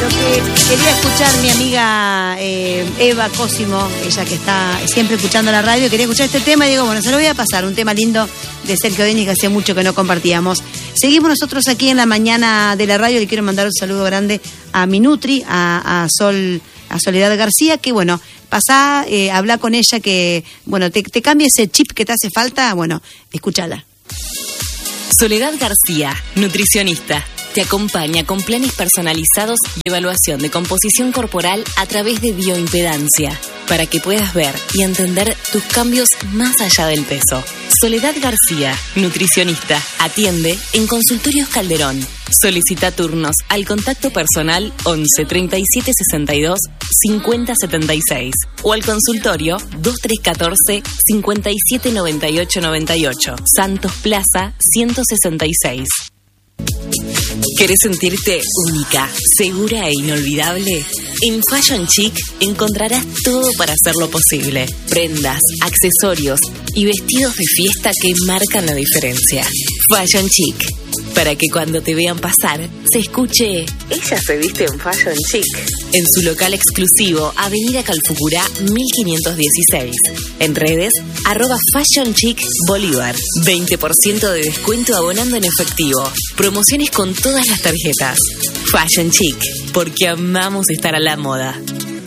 quería escuchar mi amiga Eva Cosimo, ella que está siempre escuchando la radio, quería escuchar este tema y digo, bueno, se lo voy a pasar, un tema lindo de Sergio Denis que hace mucho que no compartíamos. Seguimos nosotros aquí en la mañana de la radio. Le quiero mandar un saludo grande a mi Nutri, a Soledad García, que bueno, pasá, habla con ella que, bueno, te cambia ese chip que te hace falta, bueno, escúchala. Soledad García, nutricionista, te acompaña con planes personalizados y evaluación de composición corporal a través de bioimpedancia, para que puedas ver y entender tus cambios más allá del peso. Soledad García, nutricionista, atiende en Consultorios Calderón. Solicita turnos al contacto personal 11 37 62 50 76 o al consultorio 2314 57 98 98, Santos Plaza 166. ¿Querés sentirte única, segura e inolvidable? En Fashion Chic encontrarás todo para hacerlo posible. Prendas, accesorios y vestidos de fiesta que marcan la diferencia. Fashion Chic, para que cuando te vean pasar, se escuche «Ella se viste en Fashion Chic». En su local exclusivo, Avenida Calfucurá 1516. En redes, @Fashion Chic Bolívar. 20% de descuento abonando en efectivo. Promociones con todas las tarjetas. Fashion Chic, porque amamos estar a la moda.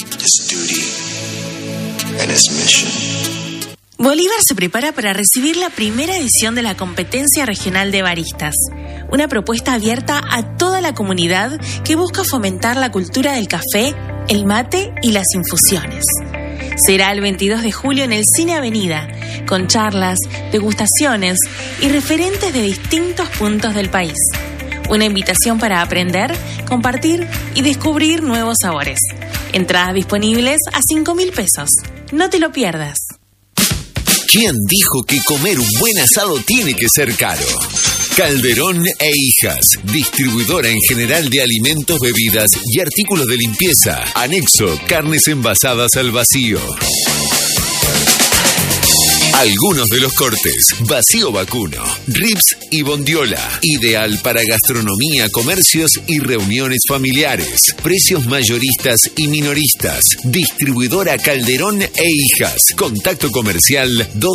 Bolívar se prepara para recibir la primera edición de la competencia regional de baristas, una propuesta abierta a toda la comunidad que busca fomentar la cultura del café, el mate y las infusiones. Será el 22 de julio en el Cine Avenida, con charlas, degustaciones y referentes de distintos puntos del país. Una invitación para aprender, compartir y descubrir nuevos sabores. Entradas disponibles a 5.000 pesos. No te lo pierdas. ¿Quién dijo que comer un buen asado tiene que ser caro? Calderón e Hijas, distribuidora en general de alimentos, bebidas y artículos de limpieza. Anexo, carnes envasadas al vacío. Algunos de los cortes: vacío vacuno, ribs y bondiola. Ideal para gastronomía, comercios y reuniones familiares. Precios mayoristas y minoristas. Distribuidora Calderón e Hijas. Contacto comercial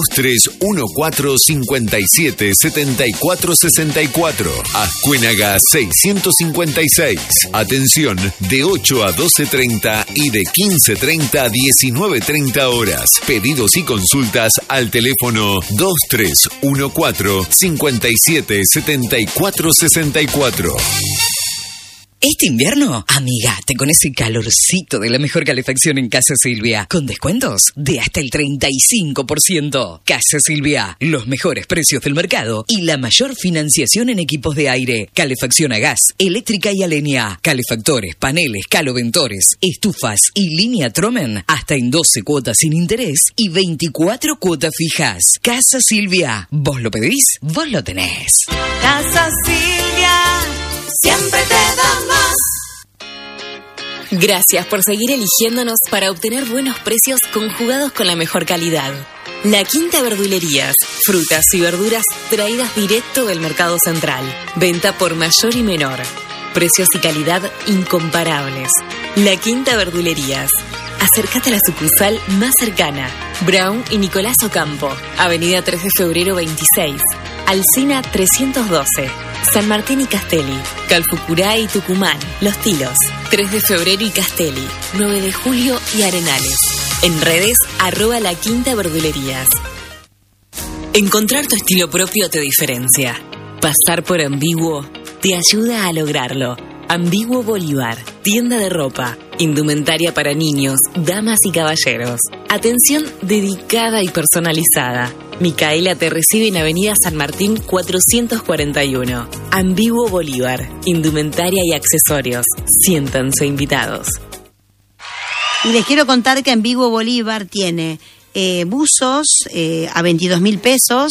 2314577464. Azcuénaga 656. Atención de 8 a 12:30 y de 15:30 a 19:30 horas. Pedidos y consultas al teléfono 2314577464. Este invierno, amigate con ese calorcito de la mejor calefacción en Casa Silvia, con descuentos de hasta el 35%. Casa Silvia, los mejores precios del mercado y la mayor financiación en equipos de aire, calefacción a gas, eléctrica y a leña, calefactores, paneles, caloventores, estufas y línea Tromen, hasta en 12 cuotas sin interés y 24 cuotas fijas. Casa Silvia, vos lo pedís, vos lo tenés. Casa Silvia, siempre te da más. Gracias por seguir eligiéndonos para obtener buenos precios conjugados con la mejor calidad. La Quinta Verdulerías, frutas y verduras traídas directo del mercado central. Venta por mayor y menor. Precios y calidad incomparables. La Quinta Verdulerías. Acércate a la sucursal más cercana. Brown y Nicolás Ocampo, Avenida 3 de Febrero 26. Alsina 312. San Martín y Castelli, Calfucurá y Tucumán, Los Tilos, 3 de Febrero y Castelli, 9 de Julio y Arenales. En redes, @La Quinta Verdulerías. Encontrar tu estilo propio te diferencia. Pasar por Ambiguo te ayuda a lograrlo. Ambiguo Bolívar, tienda de ropa, indumentaria para niños, damas y caballeros. Atención dedicada y personalizada. Micaela te recibe en Avenida San Martín 441. Ambiguo Bolívar, indumentaria y accesorios. Siéntanse invitados. Y les quiero contar que Ambiguo Bolívar tiene buzos a 22.000 pesos,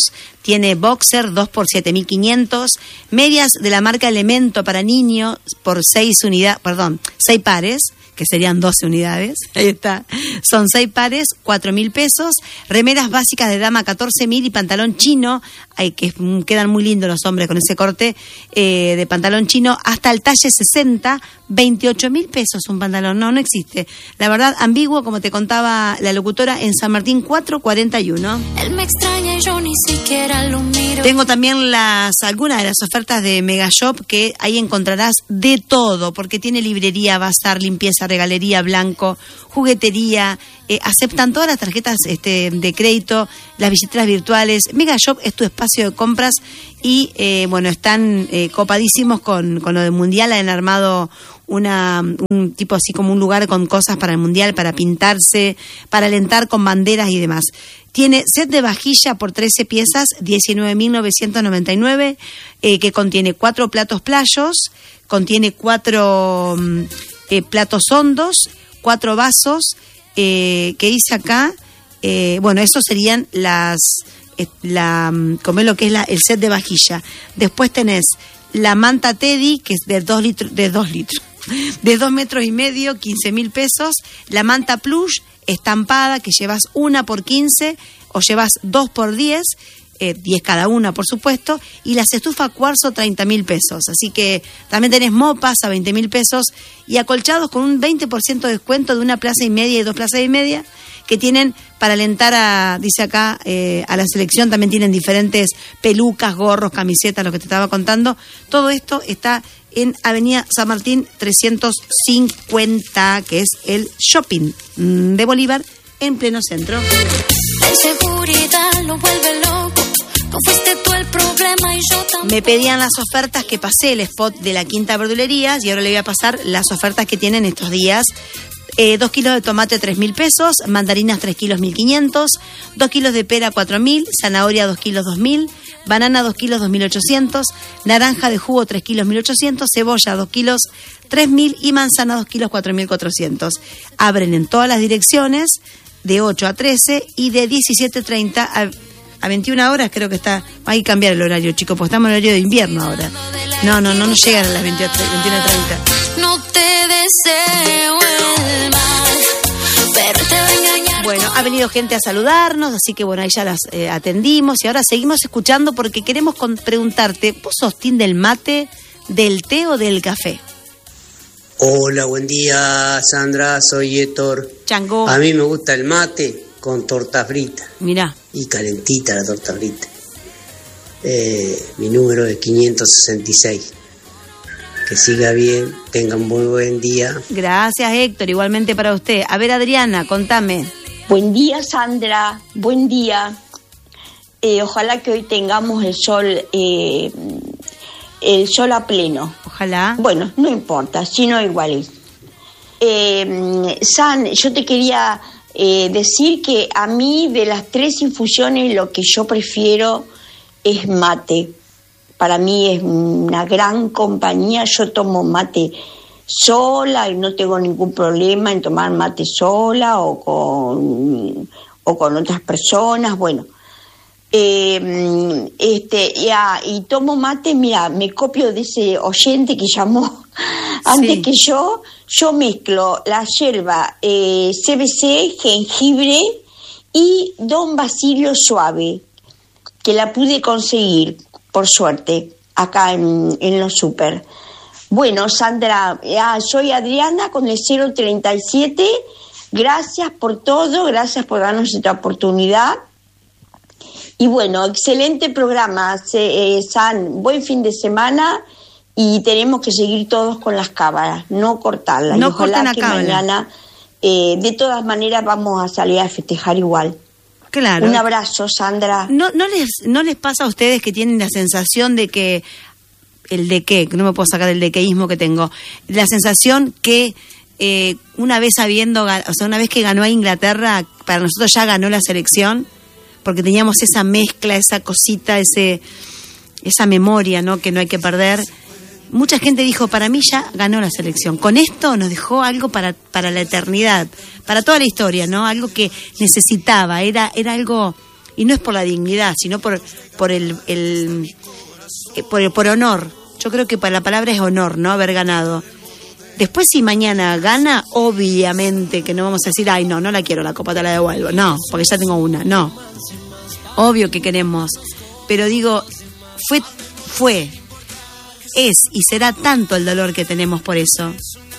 tiene boxer 2 por 7.500, medias de la marca Elemento para niños por 6 pares, que serían 12 unidades, ahí está, son 6 pares, 4.000 pesos, remeras básicas de dama 14.000 y pantalón chino, que quedan muy lindos los hombres con ese corte de pantalón chino, hasta el talle 60, 28.000 pesos un pantalón, no existe. La verdad, ambiguo, como te contaba la locutora, en San Martín 441. Él me extraña y yo ni siquiera lo miro. Tengo también algunas de las ofertas de Megashop, que ahí encontrarás de todo, porque tiene librería, bazar, limpieza, regalería, blanco, juguetería, aceptan todas las tarjetas de crédito, las billeteras virtuales. Megashop es tu espacio de compras y están copadísimos con lo del Mundial. Han armado un tipo así como un lugar con cosas para el Mundial, para pintarse, para alentar con banderas y demás. Tiene set de vajilla por 13 piezas, 19.999, que contiene 4 platos playos, contiene 4 platos hondos, 4 vasos, que dice acá, esos serían como es lo que es el set de vajilla. Después tenés la manta Teddy, que es de 2 litros, de 2 metros y medio, 15.000 pesos. La manta Plush estampada, que llevas 1 por 15 o llevas 2 por 10, 10 cada una, por supuesto, y las estufas cuarzo 30.000 pesos. Así que también tenés mopas a 20.000 pesos y acolchados con un 20% de descuento de 1 plaza y media y 2 plazas y media, que tienen para alentar dice acá, a la selección. También tienen diferentes pelucas, gorros, camisetas, lo que te estaba contando. Todo esto está en Avenida San Martín 350, que es el shopping de Bolívar, en pleno centro. La inseguridad lo vuelve loco. No fuiste tú el problema y yo tampoco. Me pedían las ofertas, que pasé el spot de la Quinta Verdulerías y ahora le voy a pasar las ofertas que tienen estos días. 2 kilos de tomate 3.000 pesos, mandarinas 3 kilos 1.500, 2 kilos de pera 4.000, zanahoria 2 kilos 2.000, banana 2 kilos 2.800, naranja de jugo 3 kilos 1.800, cebolla 2 kilos 3.000 y manzana 2 kilos 4.400. Abren en todas las direcciones de 8 a 13 y de 17:30 a 21 horas. Creo que está, hay que cambiar el horario, chicos, porque estamos en horario de invierno ahora. No llegan a las 21:30. No te deseo el mal, pero te voy a engañar. Bueno, ha venido gente a saludarnos, así que ahí ya las atendimos y ahora seguimos escuchando porque queremos preguntarte, ¿vos sos team del mate, del té o del café? Hola, buen día, Sandra, soy Héctor. Chango. A mí me gusta el mate con torta frita. Mirá. Y calentita la torta frita. Mi número es 566. Que siga bien, tenga un muy buen día. Gracias, Héctor, igualmente para usted. A ver, Adriana, contame. Buen día, Sandra, buen día. Ojalá que hoy tengamos el sol a pleno. Ojalá. Bueno, no importa, sino igual. San, yo te quería decir que a mí de las 3 infusiones lo que yo prefiero es mate. Para mí es una gran compañía. Yo tomo mate sola y no tengo ningún problema en tomar mate sola o con otras personas. Bueno, y tomo mate. Mira, me copio de ese oyente que llamó antes que yo mezclo la yerba CBC, jengibre y Don Basilio Suave, que la pude conseguir por suerte acá en los súper. Bueno, Sandra, soy Adriana con el 037. Gracias por todo, gracias por darnos esta oportunidad. Y bueno, excelente programa, San. Buen fin de semana y tenemos que seguir todos con las cámaras, no cortarlas. No ojalá corten la que cámara. Mañana, de todas maneras, vamos a salir a festejar igual. Claro. Un abrazo, Sandra. ¿No les pasa a ustedes que tienen la sensación de que no me puedo sacar el dequeísmo que tengo, la sensación que una vez que ganó a Inglaterra, para nosotros ya ganó la selección, porque teníamos esa mezcla, esa cosita, esa memoria, ¿no?, que no hay que perder? Mucha gente dijo, para mí ya ganó la selección. Con esto nos dejó algo para la eternidad, para toda la historia, ¿no? Algo que necesitaba, era algo Y no es por la dignidad, sino por honor. Yo creo que la palabra es honor, ¿no? Haber ganado. Después, si mañana gana, obviamente que no vamos a decir, ay, no la quiero, la copa te la devuelvo. No, porque ya tengo una. No. Obvio que queremos. Pero digo, es y será tanto el dolor que tenemos por eso.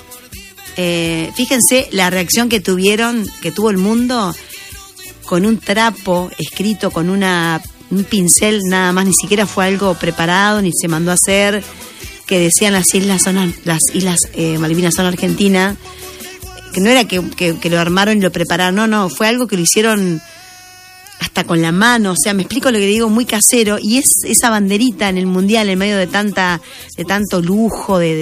Fíjense la reacción que tuvo el mundo con un trapo escrito con un pincel nada más, ni siquiera fue algo preparado, ni se mandó a hacer, que decían las islas Malvinas son Argentina, que no era que lo armaron y lo prepararon, no, fue algo que lo hicieron hasta con la mano, o sea, me explico lo que digo, muy casero, y es esa banderita en el mundial, en medio de tanto lujo, de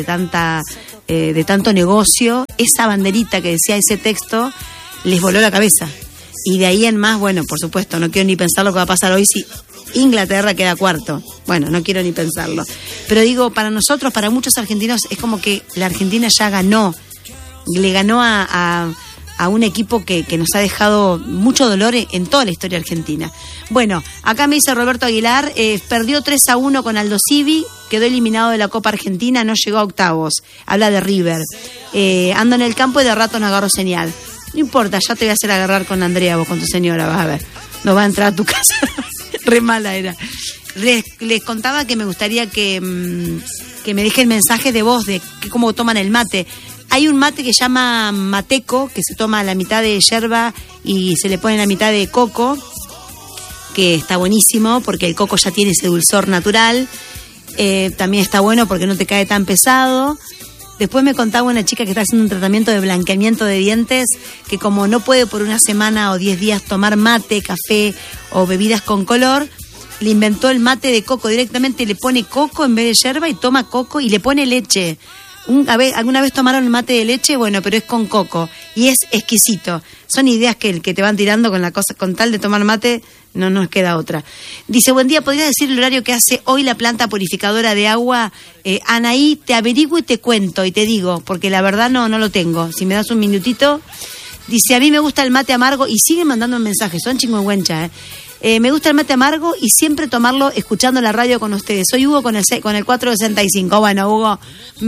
tanto negocio, esa banderita que decía ese texto les voló la cabeza. Y de ahí en más, bueno, por supuesto, no quiero ni pensar lo que va a pasar hoy si Inglaterra queda cuarto. Bueno, no quiero ni pensarlo. Pero digo, para nosotros, para muchos argentinos, es como que la Argentina ya ganó. Le ganó a un equipo que nos ha dejado mucho dolor en toda la historia argentina. Bueno, acá me dice Roberto Aguilar, perdió 3-1 con Aldo Civi, quedó eliminado de la Copa Argentina, no llegó a octavos. Habla de River. Ando en el campo y de rato no agarro señal. No importa, ya te voy a hacer agarrar con Andrea, vos con tu señora, vas a ver. No va a entrar a tu casa. Re mala era. Les contaba que me gustaría que me dejen mensajes de voz de cómo toman el mate. Hay un mate que se llama mateco, que se toma la mitad de yerba y se le pone la mitad de coco, que está buenísimo porque el coco ya tiene ese dulzor natural. También está bueno porque no te cae tan pesado. Después me contaba una chica que está haciendo un tratamiento de blanqueamiento de dientes, que como no puede por una semana o 10 días tomar mate, café o bebidas con color, le inventó el mate de coco. Directamente le pone coco en vez de yerba y toma coco y le pone leche. ¿Alguna vez tomaron el mate de leche? Bueno, pero es con coco y es exquisito. Son ideas que te van tirando con la cosa, con tal de tomar mate, no nos queda otra. Dice, buen día, ¿podrías decir el horario que hace hoy la planta purificadora de agua? Anaí, te averiguo y te cuento y te digo, porque la verdad no lo tengo. Si me das un minutito. Dice, a mí me gusta el mate amargo y siguen mandando mensajes, son chingüengüencha, me gusta el mate amargo y siempre tomarlo escuchando la radio con ustedes. Soy Hugo con el 465. Bueno, Hugo,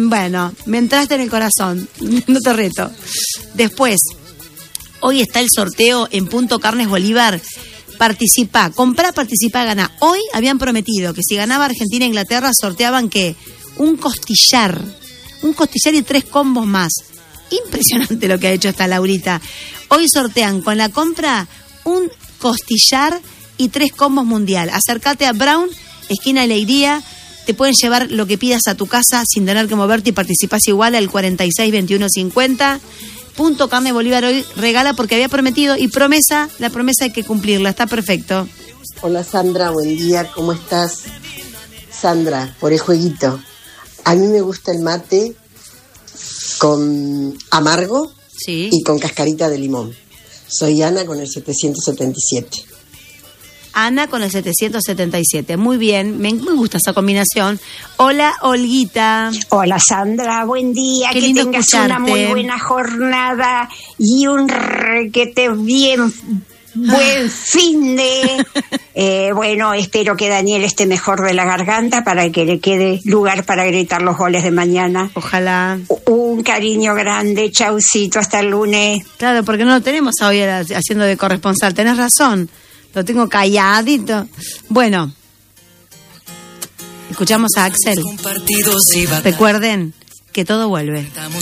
me entraste en el corazón. No te reto. Después, hoy está el sorteo en Punto Carnes Bolívar. Participá, comprá, participá, ganá. Hoy habían prometido que si ganaba Argentina e Inglaterra sorteaban que un costillar y 3 combos más. Impresionante lo que ha hecho esta Laurita. Hoy sortean con la compra un costillar y 3 combos mundial. Acércate a Brown, esquina Alegría. Te pueden llevar lo que pidas a tu casa sin tener que moverte y participás igual al 462150. Punto Carne Bolívar hoy regala porque había prometido y la promesa hay que cumplirla. Está perfecto. Hola Sandra, buen día, ¿cómo estás? Sandra, por el jueguito. A mí me gusta el mate con amargo, sí, y con cascarita de limón. Soy Ana con el 777. Ana con el 777. Muy bien, me gusta esa combinación. Hola, Olguita. Hola, Sandra, buen día. Qué que lindo tengas escucharte. Una muy buena jornada y un requete bien buen fin de... bueno, espero que Daniel esté mejor de la garganta para que le quede lugar para gritar los goles de mañana. Ojalá. Un cariño grande, chaucito, hasta el lunes. Claro, porque no lo tenemos hoy haciendo de corresponsal. Tenés razón. Lo tengo calladito. Bueno, escuchamos a Axel. Recuerden que todo vuelve.